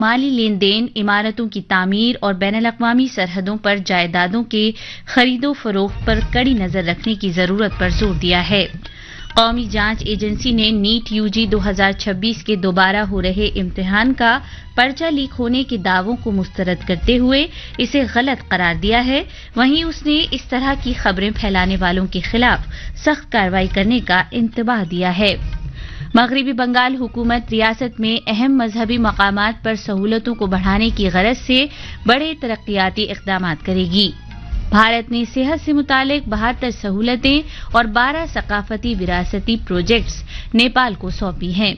माली लेन then, इमारतों की तामीर और बैन अल-अक़वामी सरहदों पर जायदादों के खरीदो फरोख्त पर कड़ी नजर रखने की जरूरत पर जोर दिया है। कौमी जांच एजेंसी ने नीट यूजी 2026 के दोबारा हो रहे इम्तिहान का पर्चा लीक होने के दावों को मुस्तरद करते हुए इसे गलत करार दिया है। वहीं उसने इस तरह की खबरें फैलाने वालों के खिलाफ सख्त कार्रवाई करने का इंतबाह दिया है। मगरिबी बंगाल हुकूमत रियासत में अहम मजहबी मकामात पर सहूलतों को बढ़ाने की गरज से बड़े तरक्याती इक़दाम करेगी। भारत ने सेहत से मुतालिक 72 सहूलतें और 12 सकाफती विरासती प्रोजेक्ट्स नेपाल को सौंपी हैं।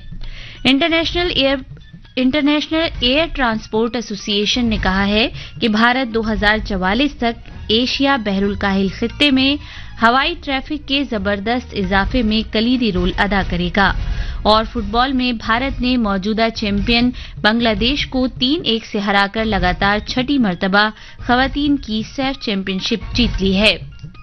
इंटरनेशनल एयर ट्रांसपोर्ट एसोसिएशन ने कहा है कि भारत 2044 तक एशिया बहरुल काहिल खित्ते में हवाई ट्रैफिक के जबरदस्त इजाफे में कलीदी रोल अदा करेगा। और फुटबॉल में भारत ने मौजूदा चैंपियन बांग्लादेश को 3-1 से हराकर लगातार छठी मर्तबा खवातीन की सैफ चैंपियनशिप जीत ली है।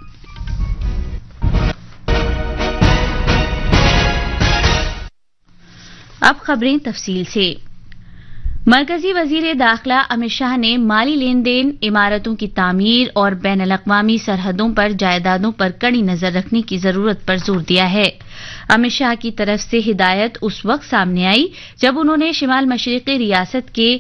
अब खबरें तफसील से। मरकजी वजीर दाखिला अमित शाह ने माली लेन देन, इमारतों की तामीर और बैन अल-अक़वामी सरहदों पर जायदादों पर कड़ी नजर रखने की जरूरत पर जोर दिया है। अमित शाह की तरफ से हिदायत उस वक्त सामने आई जब उन्होंने शिमाल मशरिकी रियासत के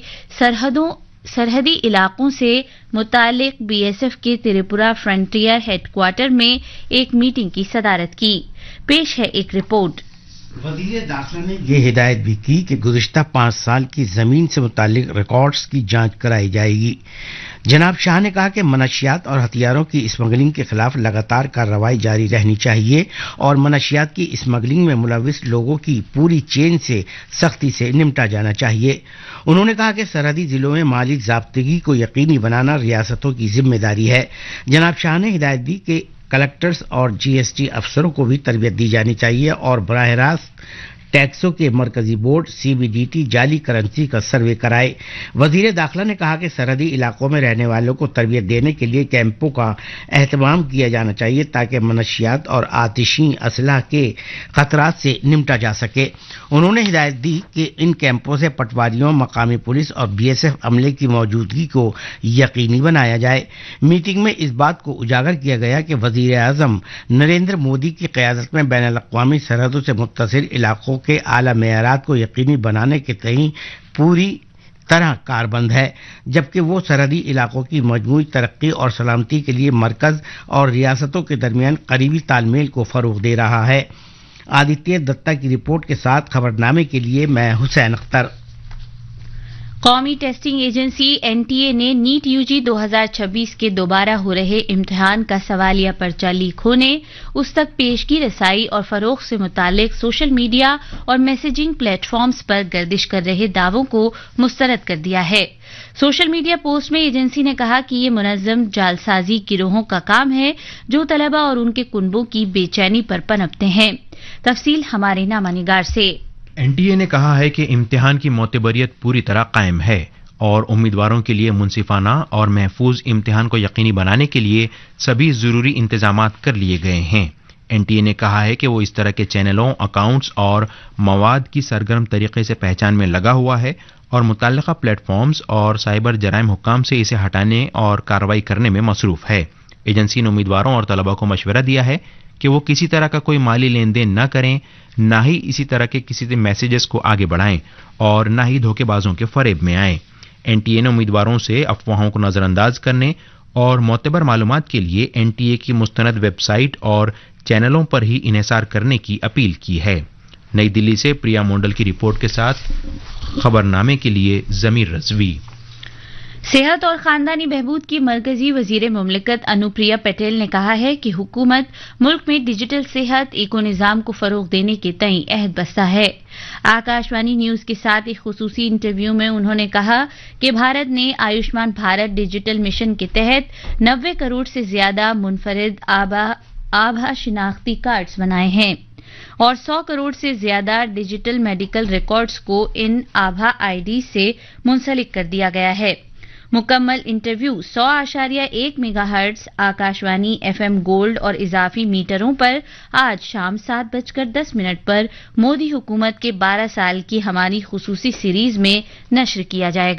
सरहदी इलाकों से मुतालिक बीएसएफ के त्रिपुरा फ्रंटियर हेडक्वार्टर में एक मीटिंग की सदारत की। पेश है एक रिपोर्ट। वजीर दाखिला ने यह हिदायत भी की कि गुज़िश्ता 5 साल की जमीन से मुतालिक रिकॉर्ड्स की जांच कराई जाएगी। जनाब शाह ने कहा कि मनशियात और हथियारों की स्मगलिंग के खिलाफ लगातार कार्रवाई जारी रहनी चाहिए और मनशियात की स्मगलिंग में मुलविस लोगों की पूरी चेन से सख्ती से निपटा जाना चाहिए। उन्होंने कहा कि सरहदी जिलों में माली ज़ाब्तगी को यकीनी बनाना रियासतों की जिम्मेदारी है। जनाब शाह ने हिदायत दी कि कलेक्टर्स और जीएसटी अफसरों को भी तरबियत दी जानी चाहिए और बराह रास्त टैक्सों के मरकजी बोर्ड सीबीडीटी जाली करेंसी का सर्वे कराए। वजीर दाखिला ने कहा कि सरहदी इलाकों में रहने वालों को तरबियत देने के लिए कैंपों का एहतमाम किया जाना चाहिए ताकि मनशियात और आतिशी असलाह के खतरात से निपटा जा सके। उन्होंने हिदायत दी कि इन कैंपों से पटवारियों, मकामी पुलिस और बीएसएफ अमले की मौजूदगी को यकीनी बनाया जाए। मीटिंग में इस बात को उजागर किया गया कि वजीर आजम नरेंद्र मोदी की क़यादत में बैन अल-अक़वामी सरहदों से मुत्तसिल इलाकों के आला मेयारात को यकीनी बनाने के तई पूरी तरह कारबंद है, जबकि वो सरहदी इलाकों की मजमूई तरक्की और सलामती के लिए मरकज और रियासतों के दरमियान करीबी तालमेल को फरोग दे रहा है। आदित्य दत्ता की रिपोर्ट के साथ खबरनामे के लिए मैं हुसैन अख्तर। कौमी टेस्टिंग एजेंसी एनटीए ने नीट यूजी 2026 के दोबारा हो रहे इम्तिहान का सवालिया पर्चा लीक होने, उस तक पेशगी रसाई और फरोख्त से मुतालिक सोशल मीडिया और मैसेजिंग प्लेटफॉर्म्स पर गर्दिश कर रहे दावों को मुस्तरद कर दिया है। सोशल मीडिया पोस्ट में एजेंसी ने कहा कि ये मुनज़्ज़म जालसाजी गिरोहों का काम है जो तलबा और उनके कुनबों की बेचैनी पर पनपते हैं। तफसील हमारे नामानिगार से। एनटीए ने कहा है कि इम्तिहान की मोतबरियत पूरी तरह कायम है और उम्मीदवारों के लिए मुनसिफाना और महफूज इम्तिहान को यकीनी बनाने के लिए सभी जरूरी इंतजामात कर लिए गए हैं। एनटीए ने कहा है कि वो इस तरह के चैनलों, अकाउंट्स और मवाद की सरगर्म तरीके से पहचान में लगा हुआ है और मुतल्लिका प्लेटफॉर्म्स और साइबर जराइम हुक्काम से इसे हटाने और कार्रवाई करने में मसरूफ है। एजेंसी ने उम्मीदवारों और तलबा को मशवरा दिया है कि वो किसी तरह का कोई माली लेन देन न करें, ना ही इसी तरह के किसी मैसेजेस को आगे बढ़ाएं और ना ही धोखेबाजों के फरेब में आएं। एनटीए ने उम्मीदवारों से अफवाहों को नजरअंदाज करने और मोतबर मालूमात के लिए एनटीए की मुस्तनद वेबसाइट और चैनलों पर ही इन्हिसार करने की अपील की है। नई दिल्ली से प्रिया मोंडल की रिपोर्ट के साथ खबरनामे के लिए जमीर रजवी। सेहत और खानदानी बहबूद की मरकजी वजीर मुमलिकत अनुप्रिया पटेल ने कहा है कि हुकूमत मुल्क में डिजिटल सेहत इको निज़ाम को फरोग देने के तई अहद बस्ता है। आकाशवाणी न्यूज के साथ एक खुसूसी इंटरव्यू में उन्होंने कहा कि भारत ने आयुष्मान भारत डिजिटल मिशन के तहत 90 करोड़ से ज्यादा मुनफरिद आभा शिनाख्ती कार्ड्स बनाए हैं और 100 करोड़ से ज्यादा डिजिटल मेडिकल रिकॉर्ड्स को इन आभा आईडी से मुंसलिक कर दिया गया है। मुकम्मल interview 100.1 megahertz Akashvani FM gold और इजाफी मीटरों पर आज शाम 7:10 पर मोदी हुकूमत के 12 साल की हमारी खुसूसी सीरीज में नश्र किया जाएगा।